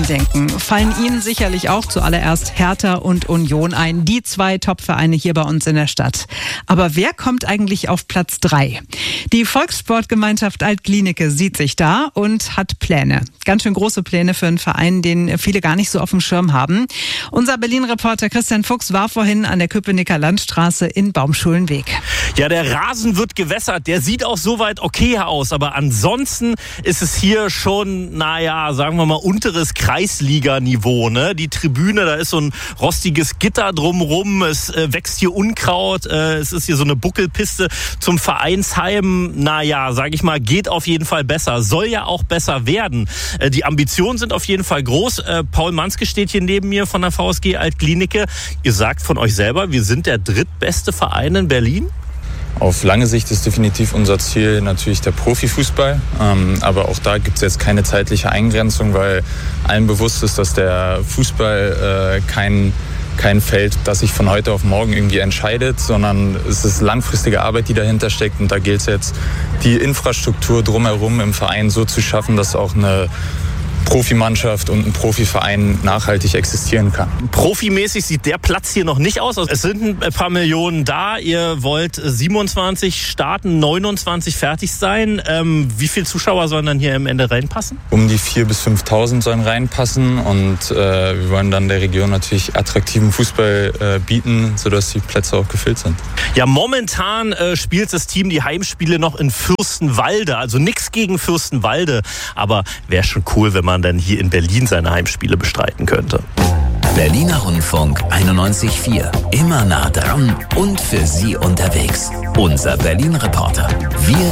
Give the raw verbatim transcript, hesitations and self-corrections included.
denken, fallen Ihnen sicherlich auch zuallererst Hertha und Union ein. Die zwei Top-Vereine hier bei uns in der Stadt. Aber wer kommt eigentlich auf Platz drei? Die Volkssportgemeinschaft Alt-Glienicke sieht sich da und hat Pläne. Ganz schön große Pläne für einen Verein, den viele gar nicht so auf dem Schirm haben. Unser Berlin-Reporter Christian Fuchs war vorhin an der Köpenicker Landstraße in Baumschulenweg. Ja, der Rasen wird gewässert. Der sieht auch soweit okay aus. Aber ansonsten ist es hier schon, naja, sagen wir mal, unteres Kreisliga-Niveau, ne? Die Tribüne, da ist so ein rostiges Gitter drumrum. Es äh, wächst hier Unkraut. Äh, es ist hier so eine Buckelpiste zum Vereinsheim. Naja, sag ich mal, geht auf jeden Fall besser. Soll ja auch besser werden. Äh, die Ambitionen sind auf jeden Fall groß. Äh, Paul Manske steht hier neben mir von der V S G Alt-Glienicke. Ihr sagt von euch selber, wir sind der drittbeste Verein in Berlin? Auf lange Sicht ist definitiv unser Ziel natürlich der Profifußball. Ähm, aber auch da gibt es jetzt keine zeitliche Eingrenzung, weil allen bewusst ist, dass der Fußball äh, kein, kein Feld, das sich von heute auf morgen irgendwie entscheidet, sondern es ist langfristige Arbeit, die dahinter steckt. Und da gilt es jetzt, die Infrastruktur drumherum im Verein so zu schaffen, dass auch eine Profimannschaft und ein Profiverein nachhaltig existieren kann. Profimäßig sieht der Platz hier noch nicht aus. Es sind ein paar Millionen da. Ihr wollt siebenundzwanzig starten, neunundzwanzig fertig sein. Ähm, wie viele Zuschauer sollen dann hier im Ende reinpassen? Um die viertausend bis fünftausend sollen reinpassen und äh, wir wollen dann der Region natürlich attraktiven Fußball äh, bieten, sodass die Plätze auch gefüllt sind. Ja, momentan äh, spielt das Team die Heimspiele noch in Fürstenwalde. Also nichts gegen Fürstenwalde, aber wäre schon cool, wenn man dann hier in Berlin seine Heimspiele bestreiten könnte. Berliner Rundfunk einundneunzig Komma vier. Immer nah dran und für Sie unterwegs. Unser Berlin-Reporter. Wir